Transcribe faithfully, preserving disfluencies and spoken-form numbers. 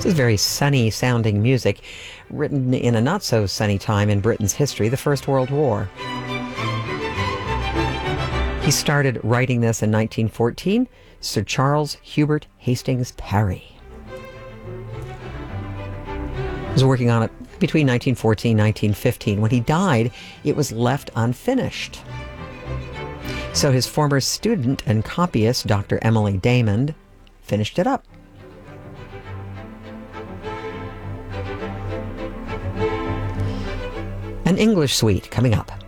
This is very sunny-sounding music, written in a not-so-sunny time in Britain's history, the First World War. He started writing this in nineteen fourteen, Sir Charles Hubert Hastings Parry. He was working on it between nineteen fourteen and nineteen fifteen. When he died, it was left unfinished. So his former student and copyist, Doctor Emily Damon, finished it up. An English suite coming up.